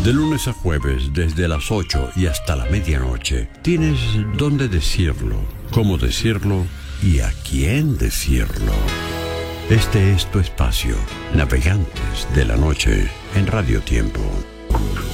De lunes a jueves, desde las 8 y hasta la medianoche, tienes dónde decirlo, cómo decirlo y a quién decirlo. Este es tu espacio, Navegantes de la Noche, en Radio Tiempo.